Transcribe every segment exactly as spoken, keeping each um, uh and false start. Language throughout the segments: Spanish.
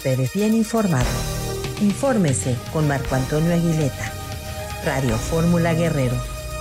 Pero bien informado. Infórmese con Marco Antonio Aguileta. Radio Fórmula Guerrero.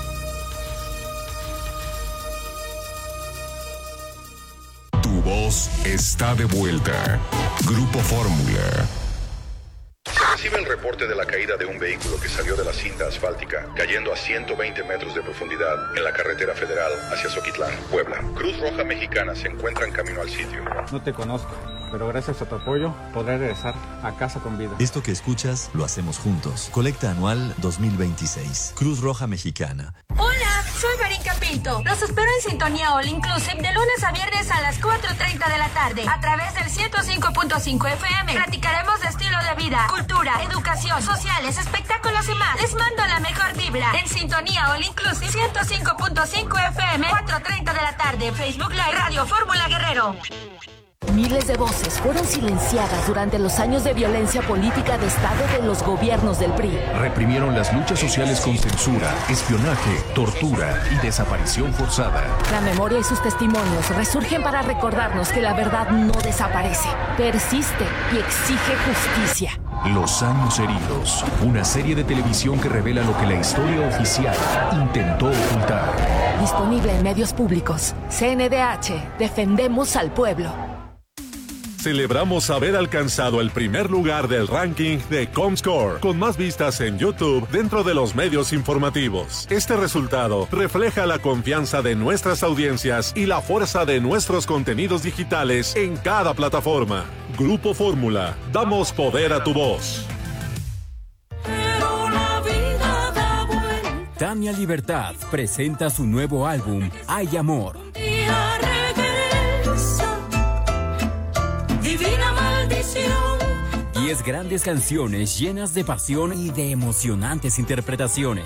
Tu voz está de vuelta. Grupo Fórmula. Se recibe el reporte de la caída de un vehículo que salió de la cinta asfáltica, cayendo a ciento veinte metros de profundidad en la carretera federal hacia Zoquitlán, Puebla. Cruz Roja Mexicana se encuentra en camino al sitio. No te conozco, pero gracias a tu apoyo podré regresar a casa con vida. Esto que escuchas lo hacemos juntos. Colecta anual dos mil veintiséis. Cruz Roja Mexicana. Hola, soy Marinka Pinto. Los espero en Sintonía All Inclusive de lunes a viernes a las cuatro treinta de la tarde a través del ciento cinco punto cinco F M. Platicaremos de estilo de vida, cultura, educación, sociales, espectáculos y más. Les mando la mejor vibra en Sintonía All Inclusive ciento cinco punto cinco F M, cuatro treinta de la tarde. Facebook Live, Radio Fórmula Guerrero. Miles de voces fueron silenciadas durante los años de violencia política de Estado de los gobiernos del P R I. Reprimieron las luchas sociales con censura, espionaje, tortura y desaparición forzada. La memoria y sus testimonios resurgen para recordarnos que la verdad no desaparece, persiste y exige justicia. Los años heridos, una serie de televisión que revela lo que la historia oficial intentó ocultar. Disponible en medios públicos. C N D H, defendemos al pueblo. Celebramos haber alcanzado el primer lugar del ranking de Comscore, con más vistas en YouTube dentro de los medios informativos. Este resultado refleja la confianza de nuestras audiencias y la fuerza de nuestros contenidos digitales en cada plataforma. Grupo Fórmula, damos poder a tu voz. Tania Libertad presenta su nuevo álbum, Hay Amor. Divina maldición. Diez grandes canciones llenas de pasión y de emocionantes interpretaciones.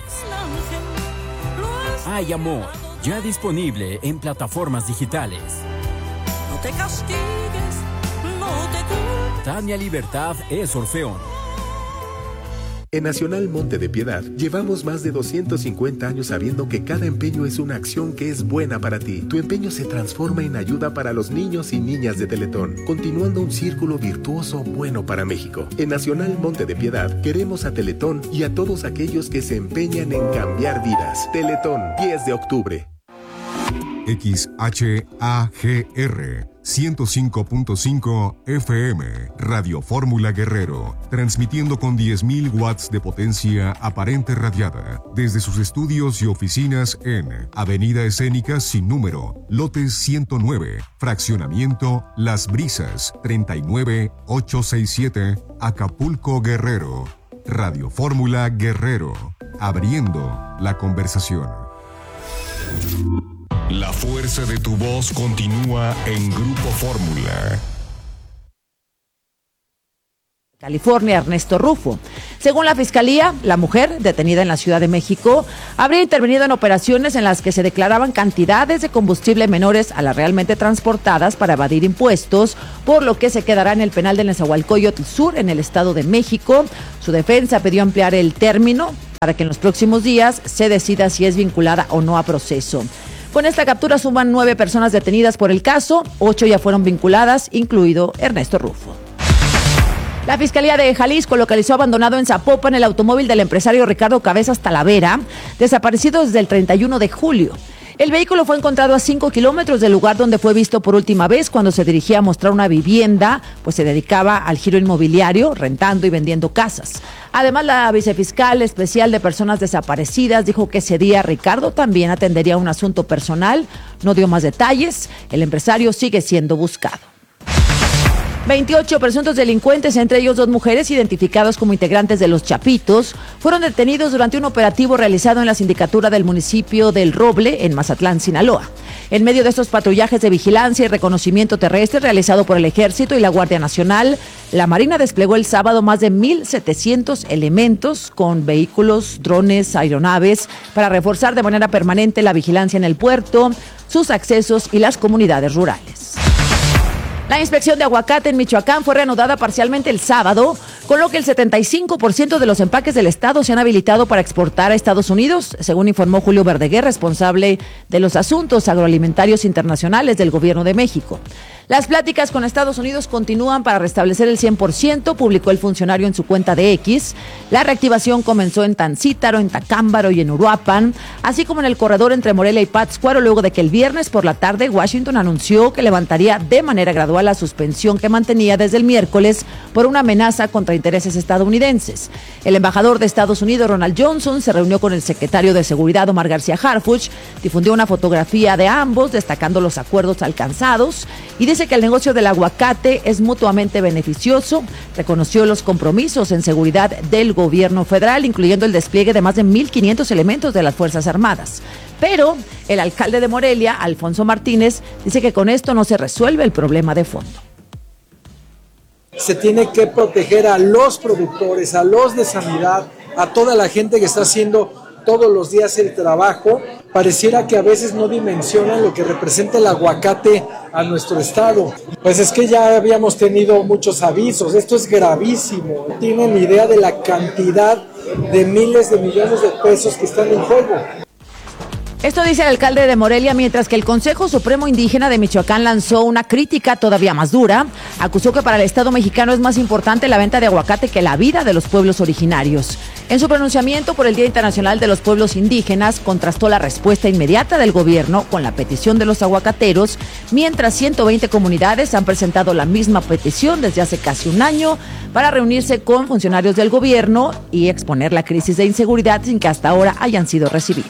Hay Amor, ya disponible en plataformas digitales. No te castigues, no te culpes. Tania Libertad es Orfeón. En Nacional Monte de Piedad llevamos más de doscientos cincuenta años sabiendo que cada empeño es una acción que es buena para ti. Tu empeño se transforma en ayuda para los niños y niñas de Teletón, continuando un círculo virtuoso bueno para México. En Nacional Monte de Piedad queremos a Teletón y a todos aquellos que se empeñan en cambiar vidas. Teletón, diez de octubre. X H A G R ciento cinco punto cinco F M, Radio Fórmula Guerrero, transmitiendo con diez mil watts de potencia aparente radiada desde sus estudios y oficinas en Avenida Escénica sin número, lote ciento nueve, fraccionamiento Las Brisas, treinta y nueve ochocientos sesenta y siete, Acapulco, Guerrero. Radio Fórmula Guerrero, abriendo la conversación. La fuerza de tu voz continúa en Grupo Fórmula. California, Ernesto Rufo. Según la Fiscalía, la mujer, detenida en la Ciudad de México, habría intervenido en operaciones en las que se declaraban cantidades de combustible menores a las realmente transportadas para evadir impuestos, por lo que se quedará en el penal de Nezahualcóyotl Sur, en el Estado de México. Su defensa pidió ampliar el término para que en los próximos días se decida si es vinculada o no a proceso. Con esta captura suman nueve personas detenidas por el caso, ocho ya fueron vinculadas, incluido Ernesto Rufo. La Fiscalía de Jalisco localizó abandonado en Zapopan el automóvil del empresario Ricardo Cabezas Talavera, desaparecido desde el treinta y uno de julio. El vehículo fue encontrado a cinco kilómetros del lugar donde fue visto por última vez cuando se dirigía a mostrar una vivienda, pues se dedicaba al giro inmobiliario, rentando y vendiendo casas. Además, la vicefiscal especial de personas desaparecidas dijo que ese día Ricardo también atendería un asunto personal. No dio más detalles. El empresario sigue siendo buscado. veintiocho presuntos delincuentes, entre ellos dos mujeres identificados como integrantes de los Chapitos, fueron detenidos durante un operativo realizado en la sindicatura del municipio del Roble, en Mazatlán, Sinaloa. En medio de estos patrullajes de vigilancia y reconocimiento terrestre realizado por el Ejército y la Guardia Nacional, la Marina desplegó el sábado más de mil setecientos elementos con vehículos, drones, aeronaves, para reforzar de manera permanente la vigilancia en el puerto, sus accesos y las comunidades rurales. La inspección de aguacate en Michoacán fue reanudada parcialmente el sábado, con lo que el setenta y cinco por ciento de los empaques del estado se han habilitado para exportar a Estados Unidos, según informó Julio Verdeguer, responsable de los asuntos agroalimentarios internacionales del Gobierno de México. Las pláticas con Estados Unidos continúan para restablecer el cien por ciento, publicó el funcionario en su cuenta de X. La reactivación comenzó en Tancítaro, en Tacámbaro y en Uruapan, así como en el corredor entre Morelia y Pátzcuaro, luego de que el viernes por la tarde Washington anunció que levantaría de manera gradual la suspensión que mantenía desde el miércoles por una amenaza contra intereses estadounidenses. El embajador de Estados Unidos, Ronald Johnson, se reunió con el secretario de Seguridad, Omar García Harfuch, difundió una fotografía de ambos, destacando los acuerdos alcanzados, y dice que el negocio del aguacate es mutuamente beneficioso. Reconoció los compromisos en seguridad del gobierno federal, incluyendo el despliegue de más de mil quinientos elementos de las Fuerzas Armadas. Pero el alcalde de Morelia, Alfonso Martínez, dice que con esto no se resuelve el problema de fondo. Se tiene que proteger a los productores, a los de sanidad, a toda la gente que está haciendo todos los días el trabajo. Pareciera que a veces no dimensionan lo que representa el aguacate a nuestro estado. Pues es que ya habíamos tenido muchos avisos, esto es gravísimo. No tienen idea de la cantidad de miles de millones de pesos que están en juego. Esto dice el alcalde de Morelia, mientras que el Consejo Supremo Indígena de Michoacán lanzó una crítica todavía más dura. Acusó que para el Estado mexicano es más importante la venta de aguacate que la vida de los pueblos originarios. En su pronunciamiento por el Día Internacional de los Pueblos Indígenas, contrastó la respuesta inmediata del gobierno con la petición de los aguacateros, mientras ciento veinte comunidades han presentado la misma petición desde hace casi un año para reunirse con funcionarios del gobierno y exponer la crisis de inseguridad sin que hasta ahora hayan sido recibidos.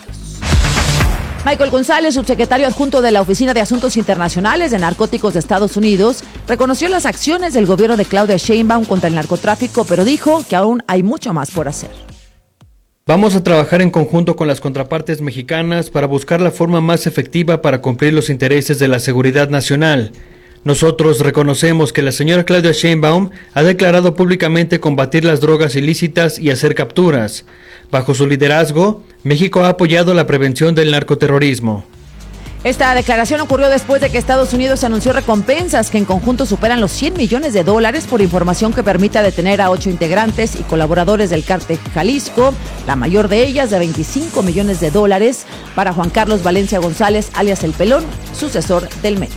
Michael González, subsecretario adjunto de la Oficina de Asuntos Internacionales de Narcóticos de Estados Unidos, reconoció las acciones del gobierno de Claudia Sheinbaum contra el narcotráfico, pero dijo que aún hay mucho más por hacer. Vamos a trabajar en conjunto con las contrapartes mexicanas para buscar la forma más efectiva para cumplir los intereses de la seguridad nacional. Nosotros reconocemos que la señora Claudia Sheinbaum ha declarado públicamente combatir las drogas ilícitas y hacer capturas. Bajo su liderazgo, México ha apoyado la prevención del narcoterrorismo. Esta declaración ocurrió después de que Estados Unidos anunció recompensas que en conjunto superan los cien millones de dólares por información que permita detener a ocho integrantes y colaboradores del Cártel Jalisco, la mayor de ellas de veinticinco millones de dólares para Juan Carlos Valencia González, alias El Pelón, sucesor del Mencho.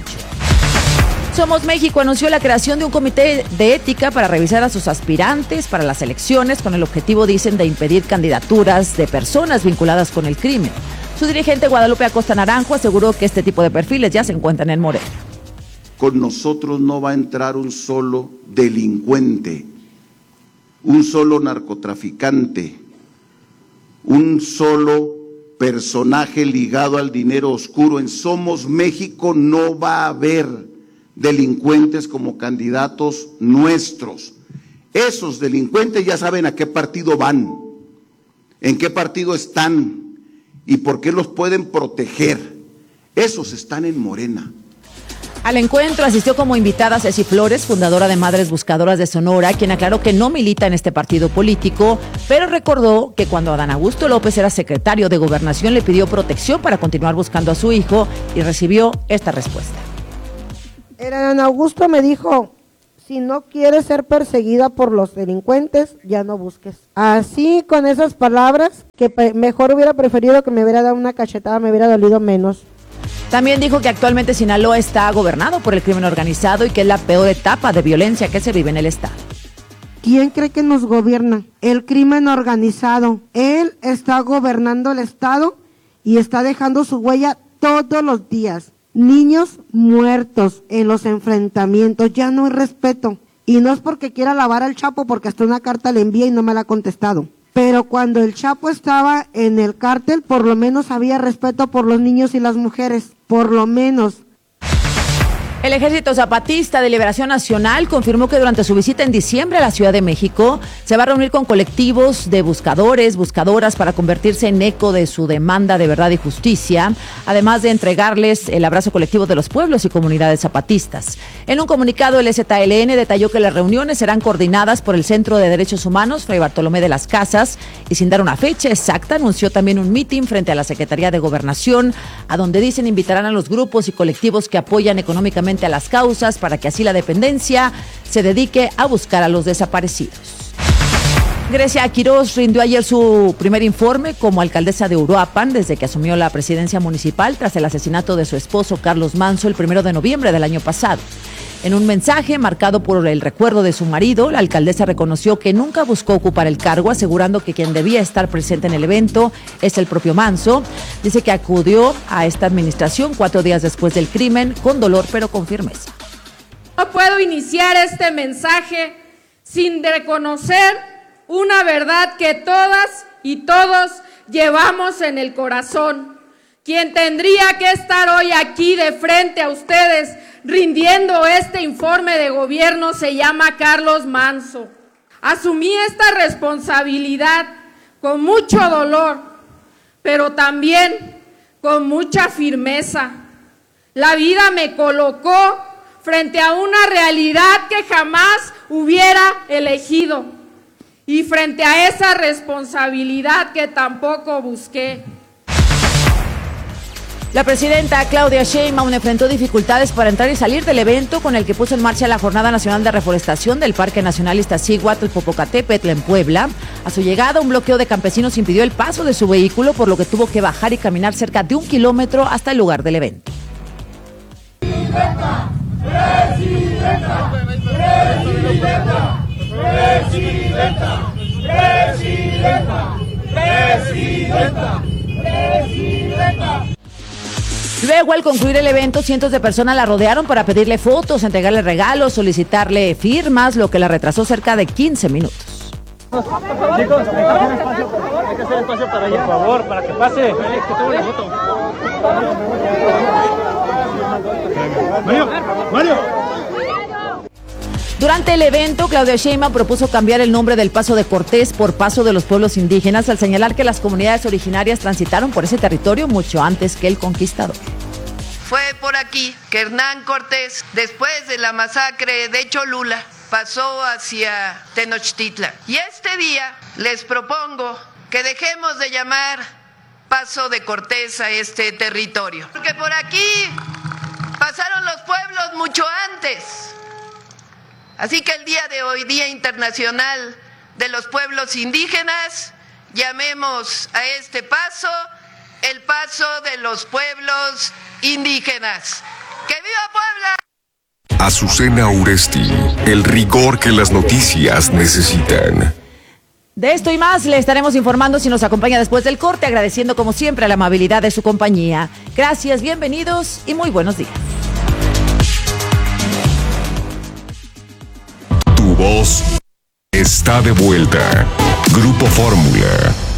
Somos México anunció la creación de un comité de ética para revisar a sus aspirantes para las elecciones con el objetivo, dicen, de impedir candidaturas de personas vinculadas con el crimen. Su dirigente Guadalupe Acosta Naranjo aseguró que este tipo de perfiles ya se encuentran en Morelia. Con nosotros no va a entrar un solo delincuente, un solo narcotraficante, un solo personaje ligado al dinero oscuro. En Somos México no va a haber delincuentes como candidatos nuestros. Esos delincuentes ya saben a qué partido van, en qué partido están y por qué los pueden proteger. Esos están en Morena. Al encuentro asistió como invitada Ceci Flores, fundadora de Madres Buscadoras de Sonora, quien aclaró que no milita en este partido político, pero recordó que cuando Adán Augusto López era secretario de Gobernación le pidió protección para continuar buscando a su hijo y recibió esta respuesta. Adán Augusto me dijo, si no quieres ser perseguida por los delincuentes, ya no busques. Así, con esas palabras, que mejor hubiera preferido que me hubiera dado una cachetada, me hubiera dolido menos. También dijo que actualmente Sinaloa está gobernado por el crimen organizado y que es la peor etapa de violencia que se vive en el estado. ¿Quién cree que nos gobierna? El crimen organizado. Él está gobernando el estado y está dejando su huella todos los días. Niños muertos en los enfrentamientos, ya no hay respeto. Y no es porque quiera alabar al Chapo, porque hasta una carta le envía y no me la ha contestado. Pero cuando el Chapo estaba en el cártel, por lo menos había respeto por los niños y las mujeres, por lo menos. El Ejército Zapatista de Liberación Nacional confirmó que durante su visita en diciembre a la Ciudad de México se va a reunir con colectivos de buscadores, buscadoras para convertirse en eco de su demanda de verdad y justicia, además de entregarles el abrazo colectivo de los pueblos y comunidades zapatistas. En un comunicado, el E Z L N detalló que las reuniones serán coordinadas por el Centro de Derechos Humanos Fray Bartolomé de las Casas y, sin dar una fecha exacta, anunció también un mitin frente a la Secretaría de Gobernación, a donde dicen invitarán a los grupos y colectivos que apoyan económicamente a las causas para que así la dependencia se dedique a buscar a los desaparecidos. Grecia Quirós rindió ayer su primer informe como alcaldesa de Uruapan desde que asumió la presidencia municipal tras el asesinato de su esposo Carlos Manso el primero de noviembre del año pasado. En un mensaje marcado por el recuerdo de su marido, la alcaldesa reconoció que nunca buscó ocupar el cargo, asegurando que quien debía estar presente en el evento es el propio Manso. Dice que acudió a esta administración cuatro días después del crimen, con dolor pero con firmeza. No puedo iniciar este mensaje sin reconocer una verdad que todas y todos llevamos en el corazón. Quien tendría que estar hoy aquí de frente a ustedes rindiendo este informe de gobierno se llama Carlos Manso. Asumí esta responsabilidad con mucho dolor, pero también con mucha firmeza. La vida me colocó frente a una realidad que jamás hubiera elegido y frente a esa responsabilidad que tampoco busqué. La presidenta Claudia Sheinbaum enfrentó dificultades para entrar y salir del evento con el que puso en marcha la Jornada Nacional de Reforestación del Parque Nacional Iztaccíhuatl-Popocatépetl en Puebla. A su llegada, un bloqueo de campesinos impidió el paso de su vehículo, por lo que tuvo que bajar y caminar cerca de un kilómetro hasta el lugar del evento. Presidenta, presidenta, presidenta, presidenta, presidenta, presidenta, presidenta. Luego, al concluir el evento, cientos de personas la rodearon para pedirle fotos, entregarle regalos, solicitarle firmas, lo que la retrasó cerca de quince minutos. Chicos, hay que hacer espacio, hay que hacer espacio para allá. Por favor, para que pase. Que tome una foto. Mario, Mario. Durante el evento, Claudia Sheinbaum propuso cambiar el nombre del Paso de Cortés por Paso de los Pueblos Indígenas, al señalar que las comunidades originarias transitaron por ese territorio mucho antes que el conquistador. Fue por aquí que Hernán Cortés, después de la masacre de Cholula, pasó hacia Tenochtitlan. Y este día les propongo que dejemos de llamar Paso de Cortés a este territorio, porque por aquí pasaron los pueblos mucho antes. Así que el día de hoy, Día Internacional de los Pueblos Indígenas, llamemos a este paso el Paso de los Pueblos Indígenas. ¡Que viva Puebla! Azucena Uresti, el rigor que las noticias necesitan. De esto y más le estaremos informando si nos acompaña después del corte, agradeciendo como siempre la amabilidad de su compañía. Gracias, bienvenidos y muy buenos días. Tu voz está de vuelta. Grupo Fórmula.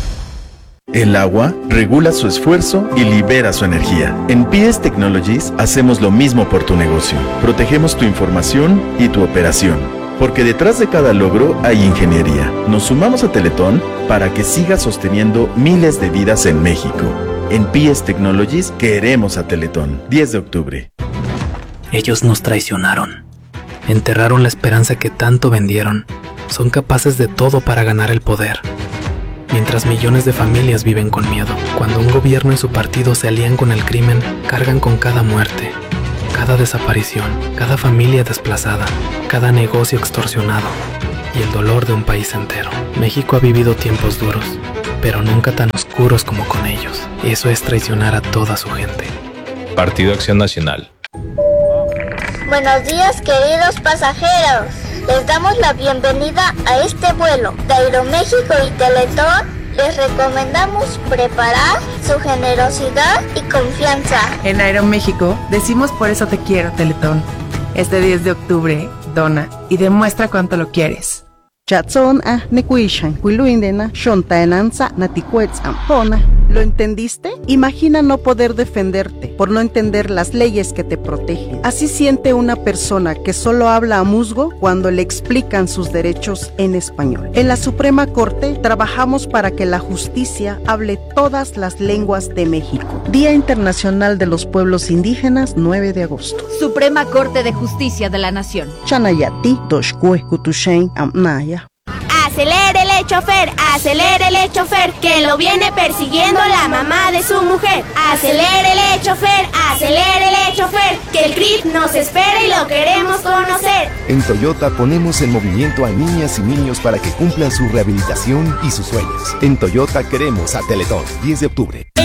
El agua regula su esfuerzo y libera su energía. En P S Technologies hacemos lo mismo por tu negocio. Protegemos tu información y tu operación, porque detrás de cada logro hay ingeniería. Nos sumamos a Teletón para que siga sosteniendo miles de vidas en México. En P S Technologies queremos a Teletón. diez de octubre. Ellos nos traicionaron. Enterraron la esperanza que tanto vendieron. Son capaces de todo para ganar el poder. Mientras millones de familias viven con miedo. Cuando un gobierno y su partido se alían con el crimen, cargan con cada muerte, cada desaparición, cada familia desplazada, cada negocio extorsionado y el dolor de un país entero. México ha vivido tiempos duros, pero nunca tan oscuros como con ellos. Eso es traicionar a toda su gente. Partido Acción Nacional. Buenos días, queridos pasajeros. Les damos la bienvenida a este vuelo de Aeroméxico y Teletón. Les recomendamos preparar su generosidad y confianza. En Aeroméxico decimos por eso te quiero, Teletón. Este diez de octubre, dona y demuestra cuánto lo quieres. Chatson a nekuishan, kuiluindena, shontaenanza, naticuetz ampona. ¿Lo entendiste? Imagina no poder defenderte por no entender las leyes que te protegen. Así siente una persona que solo habla a musgo cuando le explican sus derechos en español. En la Suprema Corte trabajamos para que la justicia hable todas las lenguas de México. Día Internacional de los Pueblos Indígenas, nueve de agosto. Suprema Corte de Justicia de la Nación. Chanayati, Toshkue, Kutushain, Amnaya. Acelérele, chofer, acelérele, chofer, que lo viene persiguiendo la mamá de su mujer. Acelérele, chofer, acelérele, chofer, que el C R I T nos espera y lo queremos conocer. En Toyota ponemos en movimiento a niñas y niños para que cumplan su rehabilitación y sus sueños. En Toyota queremos a Teletón, diez de octubre.